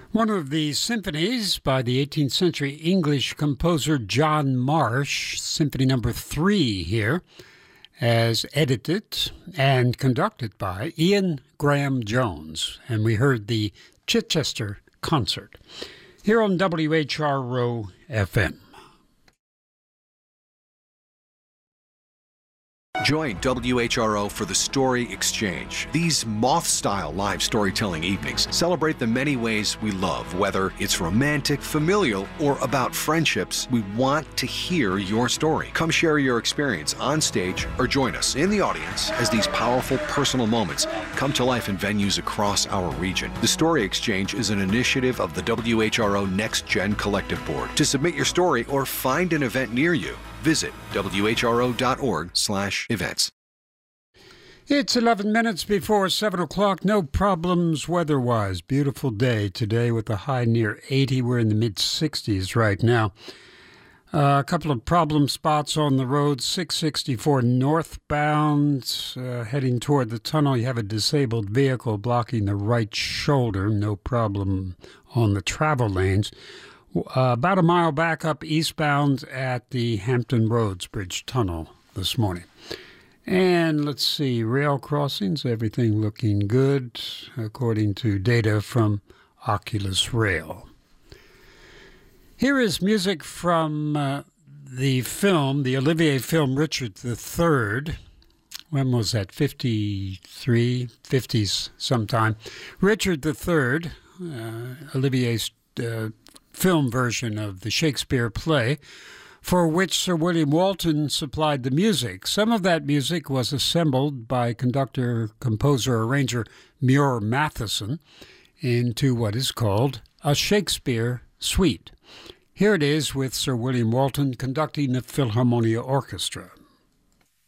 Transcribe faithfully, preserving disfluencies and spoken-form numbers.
One of the symphonies by the eighteenth century English composer John Marsh, Symphony Number Three here, as edited and conducted by Ian Graham Jones. And we heard the Chichester Concert here on W H R O F M. Join W H R O for the Story Exchange. These moth-style live storytelling evenings celebrate the many ways we love, whether it's romantic, familial, or about friendships. We want to hear your story. Come share your experience on stage or join us in the audience as these powerful personal moments come to life in venues across our region. The Story Exchange is an initiative of the W H R O Next Gen Collective Board. To submit your story or find an event near you, visit W H R O dot org slash events. It's eleven minutes before seven o'clock. No problems weather-wise. Beautiful day today with a high near eighty. We're in the mid-sixties right now. Uh, a couple of problem spots on the road. six sixty-four northbound, uh, heading toward the tunnel. You have a disabled vehicle blocking the right shoulder. No problem on the travel lanes. Uh, about a mile back up eastbound at the Hampton Roads Bridge Tunnel this morning. And let's see, rail crossings, everything looking good according to data from Oculus Rail. Here is music from uh, the film, the Olivier film Richard the Third. When was that? fifty-three, fifties sometime. Richard the Third, uh, Olivier's uh, film version of the Shakespeare play, for which Sir William Walton supplied the music. Some of that music was assembled by conductor, composer, arranger Muir Matheson into what is called a Shakespeare suite. Here it is with Sir William Walton conducting the Philharmonia Orchestra.